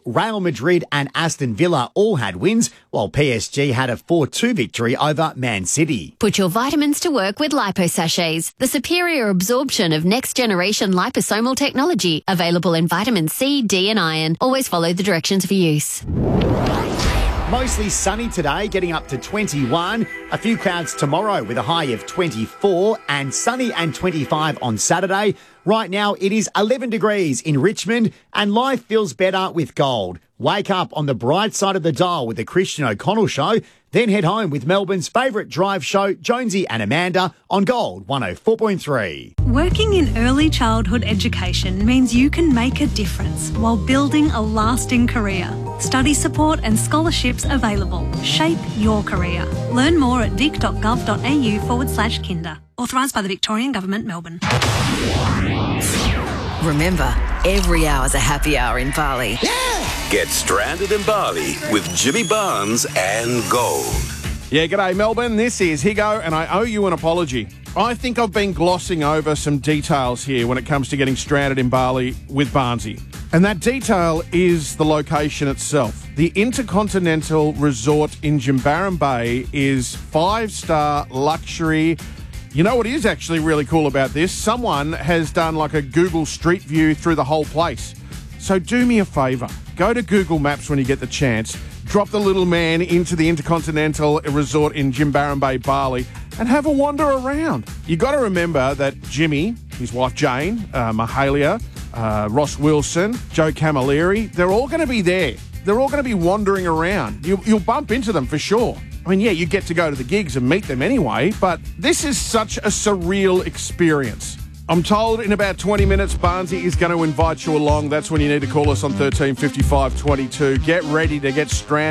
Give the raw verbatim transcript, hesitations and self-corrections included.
Real Madrid and Aston Villa all had wins, while P S G had a four two victory over Man City. Put your vitamins to work with liposachets, the superior absorption of next-generation liposomal technology, available in vitamin C, D and iron. Always follow the directions for use. Mostly sunny today, getting up to twenty-one. A few clouds tomorrow with a high of twenty-four, and sunny and twenty-five on Saturday. Right now it is eleven degrees in Richmond, and life feels better with Gold. Wake up on the bright side of the dial with the Christian O'Connell Show, then head home with Melbourne's favourite drive show, Jonesy and Amanda, on Gold one oh four point three. Working in early childhood education means you can make a difference while building a lasting career. Study support and scholarships available. Shape your career. Learn more at vic.gov.au forward slash kinder. Authorised by the Victorian Government, Melbourne. Remember, every hour's a happy hour in Bali. Yeah! Get stranded in Bali with Jimmy Barnes and Gold. Yeah, g'day Melbourne. This is Higo, and I owe you an apology. I think I've been glossing over some details here when it comes to getting stranded in Bali with Barnesy. And that detail is the location itself. The Intercontinental Resort in Jimbaran Bay is five-star luxury. You know what is actually really cool about this? Someone has done like a Google Street View through the whole place. So do me a favour. Go to Google Maps when you get the chance. Drop the little man into the Intercontinental Resort in Jimbaran Bay, Bali, and have a wander around. You got to remember that Jimmy, his wife Jane, uh, Mahalia, uh, Ross Wilson, Joe Camilleri, they're all going to be there. They're all going to be wandering around. You, you'll bump into them for sure. I mean, yeah, you get to go to the gigs and meet them anyway, but this is such a surreal experience. I'm told in about twenty minutes, Barnesy is going to invite you along. That's when you need to call us on thirteen fifty-five twenty-two. Get ready to get stranded.